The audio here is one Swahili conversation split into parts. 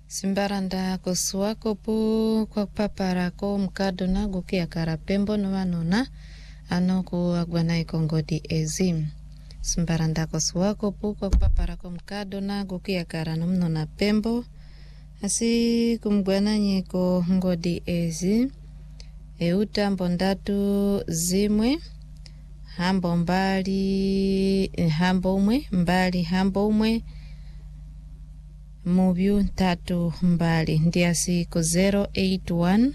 Simbaranda kosuako pu kwa paparako mkado na gukia karapembo no wanona anoku agwana ikongodi ezim. Simbaranda kosuako pu kwa paparako mkado na gukia karanumno na pembo asi kumgwana nyiko ngodi ezi euta mbondatu zimwe hambo mbali hambo umwe Mubyu tatu mbali ndiasi ko 081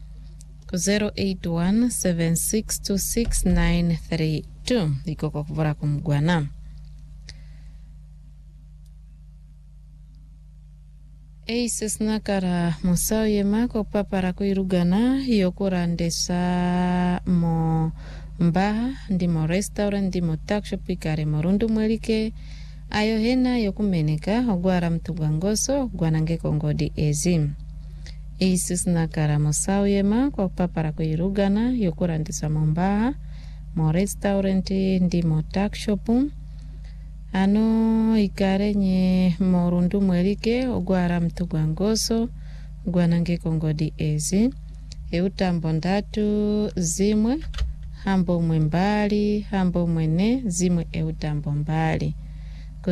7626932 iko kwa kuvura kumgwana Eises nakara musao yema ko papara ko irugana yokura ndesa mo mbaha ndimo restaurant ndimo takshop ikare morundu mwelike ayo hena yokumeneka ogwara mtugwangoso gwanange kongodi ezim. Isis nakara musao yema kwa papara ko irugana yokura ndesa mo mbaha mo restaurant ndimo takshop ano ikare nye morundu mwelike ogwara mtugwangoso gwanange kongodi ezi eutambo ndatu zimwe hambo mwembali hambo mwene zimwe eutambo mbali ko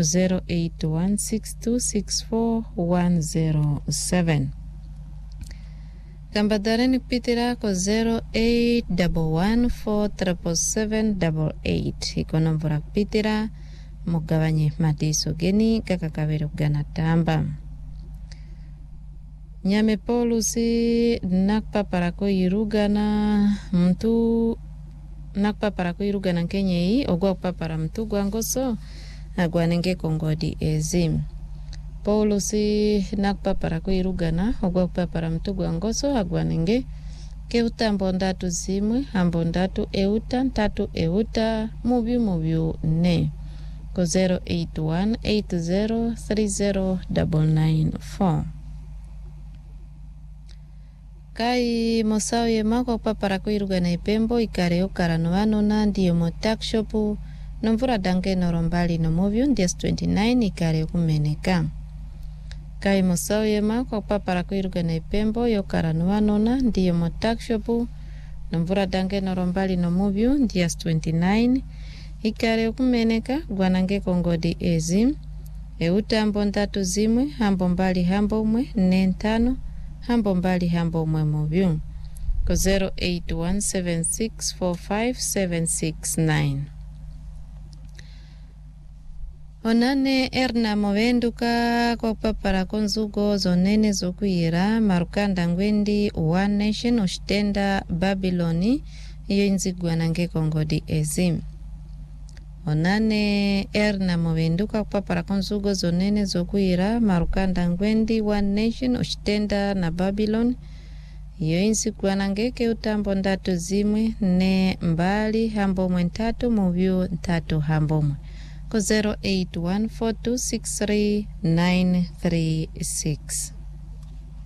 0816264107 Kambadareni kupitira ko 0811477788 iko nombora kupitira mugabanye matiso geni kakakabere kugana tamba Nyame polusi nakpa parako irugana mtu nakpa parako irugana kenyei ogwa papara mtu gwangoso agwanenge kongodi ezim polusi nakpa parako irugana ogwa papara mtu gwangoso agwanenge keutambo ndatu zimwe ambo ndatu euta tatu euta mubyu ne ko 0818030994 Kai mosao yema kwa papara ko irugana ipembo ikareo karanwano na ndiyo motakshopu nomvura dange norombali no movio ndias 29 ikareo kumeneka. Kai mosao yema kwa papara ko irugana ipembo yo karanwano na ndiyo motakshopu nomvura dange norombali no movio ndias 29 ikareo kumeneka gwanange kongodi ezim eutambo ndatu zimwe hambo mbali hambo umwe nentano hambo mbali hambo umwe mubyu ko 0817645769 Onane erna movenduka kwa papara konzugo zonene zokuyira marukanda ngwendi One Nation Ostenda Babyloni iyo inzigwanange kongodi ezim Onane erna movenduka kwa papara konzugo zonene zokuyira marukanda ngwendi One Nation Ostenda na Babylon iyo inzigwanange keutambo ndatu zimwe ne mbali hambo mwe ntatu mubyu ntatu hambo mwe ko 0814263936